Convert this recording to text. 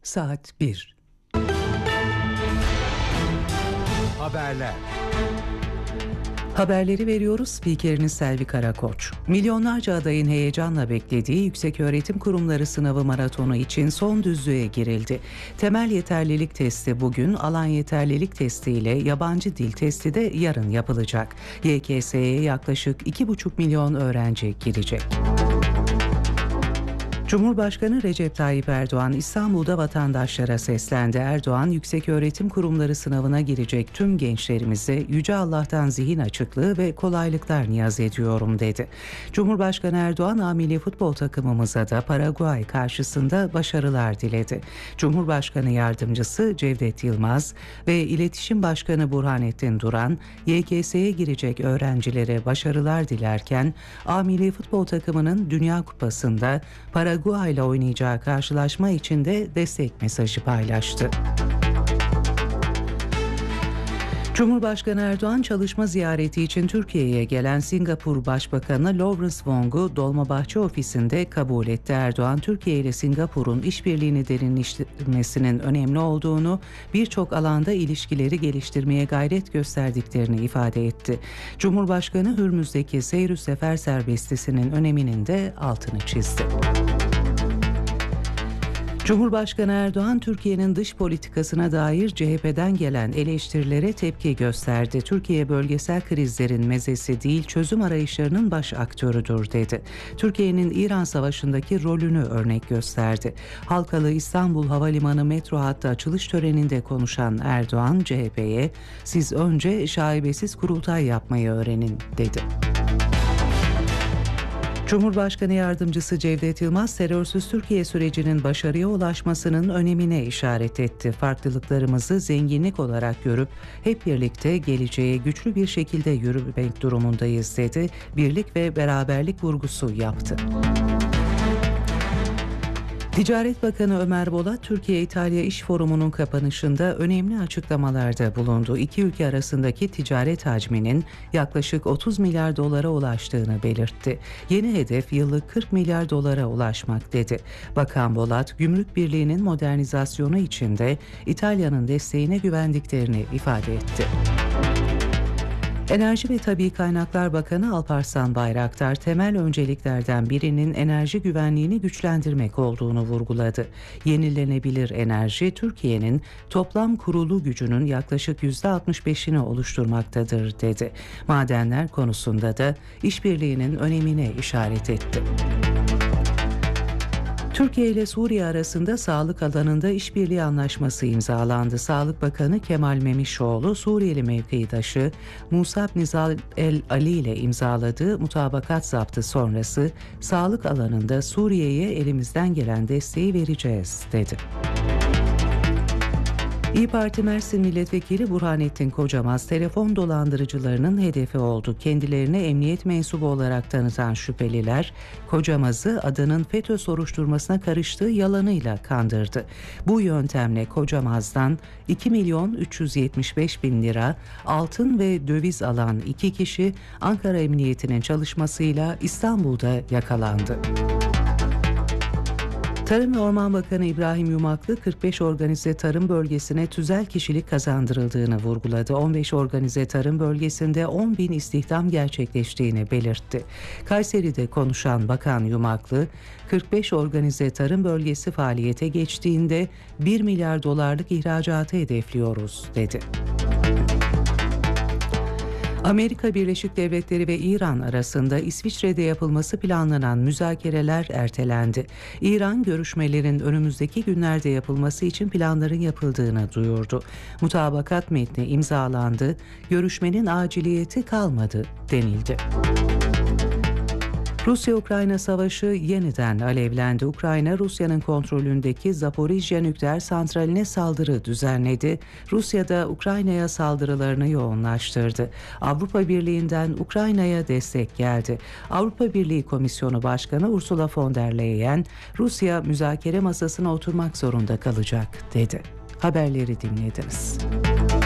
saat 1. Haberler. Haberleri veriyoruz. Spikeriniz Selvi Karakoç. Milyonlarca adayın heyecanla beklediği Yükseköğretim Kurumları sınavı maratonu için son düzlüğe girildi. Temel yeterlilik testi bugün, alan yeterlilik testi ile yabancı dil testi de yarın yapılacak. YKS'ye yaklaşık 2,5 milyon öğrenci girecek. Cumhurbaşkanı Recep Tayyip Erdoğan İstanbul'da vatandaşlara seslendi. Erdoğan, Yükseköğretim Kurumları sınavına girecek tüm gençlerimize Yüce Allah'tan zihin açıklığı ve kolaylıklar niyaz ediyorum dedi. Cumhurbaşkanı Erdoğan, A-Milli futbol takımımıza da Paraguay karşısında başarılar diledi. Cumhurbaşkanı Yardımcısı Cevdet Yılmaz ve İletişim Başkanı Burhanettin Duran, YKS'ye girecek öğrencilere başarılar dilerken, A-Milli futbol takımının Dünya Kupası'nda Paraguay ile oynayacağı karşılaşma için de destek mesajı paylaştı. Cumhurbaşkanı Erdoğan çalışma ziyareti için Türkiye'ye gelen Singapur Başbakanı Lawrence Wong'u Dolmabahçe ofisinde kabul etti. Erdoğan, Türkiye ile Singapur'un işbirliğini derinleştirmesinin önemli olduğunu, birçok alanda ilişkileri geliştirmeye gayret gösterdiklerini ifade etti. Cumhurbaşkanı Hürmüz'deki seyr-ü sefer serbestisinin öneminin de altını çizdi. Cumhurbaşkanı Erdoğan, Türkiye'nin dış politikasına dair CHP'den gelen eleştirilere tepki gösterdi. Türkiye bölgesel krizlerin mezesi değil, çözüm arayışlarının baş aktörüdür dedi. Türkiye'nin İran Savaşı'ndaki rolünü örnek gösterdi. Halkalı İstanbul Havalimanı metro hattı açılış töreninde konuşan Erdoğan, CHP'ye "Siz önce şaibesiz kurultay yapmayı öğrenin" dedi. Cumhurbaşkanı Yardımcısı Cevdet Yılmaz, terörsüz Türkiye sürecinin başarıya ulaşmasının önemine işaret etti. Farklılıklarımızı zenginlik olarak görüp hep birlikte geleceğe güçlü bir şekilde yürümek durumundayız dedi. Birlik ve beraberlik vurgusu yaptı. Ticaret Bakanı Ömer Bolat, Türkiye-İtalya İş Forumu'nun kapanışında önemli açıklamalarda bulundu. İki ülke arasındaki ticaret hacminin yaklaşık 30 milyar dolara ulaştığını belirtti. Yeni hedef yıllık 40 milyar dolara ulaşmak dedi. Bakan Bolat, Gümrük Birliği'nin modernizasyonu için de İtalya'nın desteğine güvendiklerini ifade etti. Enerji ve Tabii Kaynaklar Bakanı Alparslan Bayraktar, temel önceliklerden birinin enerji güvenliğini güçlendirmek olduğunu vurguladı. Yenilenebilir enerji, Türkiye'nin toplam kurulu gücünün yaklaşık %65'ini oluşturmaktadır dedi. Madenler konusunda da işbirliğinin önemine işaret etti. Türkiye ile Suriye arasında sağlık alanında işbirliği anlaşması imzalandı. Sağlık Bakanı Kemal Memişoğlu, Suriyeli mevkidaşı Musab Nizal El Ali ile imzaladığı mutabakat zaptı sonrası sağlık alanında Suriye'ye elimizden gelen desteği vereceğiz dedi. İYİ Parti Mersin Milletvekili Burhanettin Kocamaz, telefon dolandırıcılarının hedefi oldu. Kendilerini emniyet mensubu olarak tanıtan şüpheliler, Kocamaz'ı adının FETÖ soruşturmasına karıştığı yalanıyla kandırdı. Bu yöntemle Kocamaz'dan 2.375.000 lira altın ve döviz alan iki kişi Ankara Emniyeti'nin çalışmasıyla İstanbul'da yakalandı. Tarım ve Orman Bakanı İbrahim Yumaklı, 45 organize tarım bölgesine tüzel kişilik kazandırıldığını vurguladı. 15 organize tarım bölgesinde 10.000 istihdam gerçekleştiğini belirtti. Kayseri'de konuşan Bakan Yumaklı, 45 organize tarım bölgesi faaliyete geçtiğinde 1 milyar dolarlık ihracatı hedefliyoruz dedi. Amerika Birleşik Devletleri ve İran arasında İsviçre'de yapılması planlanan müzakereler ertelendi. İran, görüşmelerin önümüzdeki günlerde yapılması için planların yapıldığını duyurdu. Mutabakat metni imzalandı, görüşmenin aciliyeti kalmadı denildi. Rusya-Ukrayna savaşı yeniden alevlendi. Ukrayna, Rusya'nın kontrolündeki Zaporijya nükleer santraline saldırı düzenledi. Rusya da Ukrayna'ya saldırılarını yoğunlaştırdı. Avrupa Birliği'nden Ukrayna'ya destek geldi. Avrupa Birliği Komisyonu Başkanı Ursula von der Leyen, Rusya müzakere masasına oturmak zorunda kalacak dedi. Haberleri dinlediniz.